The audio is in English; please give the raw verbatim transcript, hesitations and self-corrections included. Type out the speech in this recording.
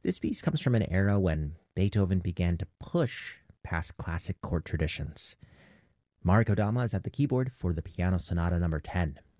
This piece comes from an era when Beethoven began to push past classic chord traditions. Marek Odama is at the keyboard for the Piano Sonata number ten.